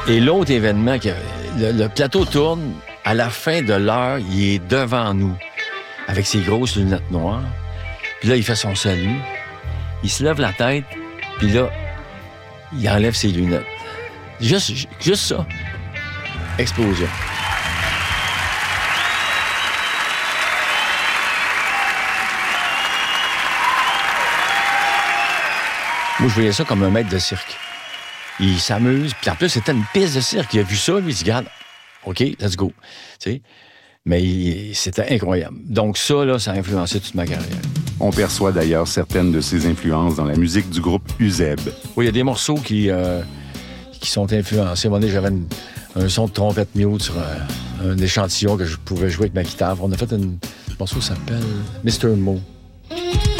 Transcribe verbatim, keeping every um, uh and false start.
Et l'autre événement, que, le, le plateau tourne, à la fin de l'heure, il est devant nous, avec ses grosses lunettes noires. Puis là, il fait son salut. Il se lève la tête, puis là, il enlève ses lunettes. Juste, juste ça. Explosion. Moi, je voyais ça comme un maître de cirque. Il s'amuse, puis en plus, c'était une piste de cirque. Il a vu ça, lui, il se dit, regarde, OK, let's go. Tu sais? Mais il, c'était incroyable. Donc ça, là, ça a influencé toute ma carrière. On perçoit d'ailleurs certaines de ses influences dans la musique du groupe Uzeb. Oui, il y a des morceaux qui, euh, qui sont influencés. À un moment donné, j'avais une, un son de trompette mute sur un, un échantillon que je pouvais jouer avec ma guitare. On a fait un morceau qui s'appelle mister Mo.